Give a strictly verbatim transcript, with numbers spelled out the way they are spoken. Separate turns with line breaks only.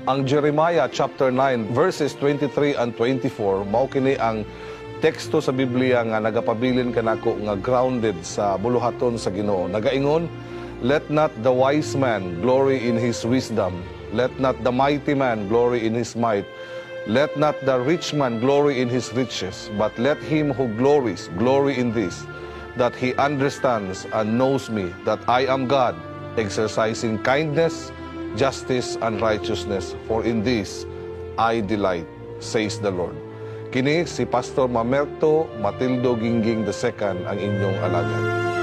Ang Jeremiah chapter nine verses twenty-three and twenty-four mao kini ang teksto sa Biblia nga nagapabilin kanako nga grounded sa buluhaton sa Ginoo. Nagaingon, "Let not the wise man glory in his wisdom, let not the mighty man glory in his might, let not the rich man glory in his riches, but let him who glories glory in this, that he understands and knows me, that I am God, exercising kindness, justice, and righteousness, for in this I delight, says the Lord." Kini si Pastor Mamerto Matildo Gingging the second ang inyong alagad.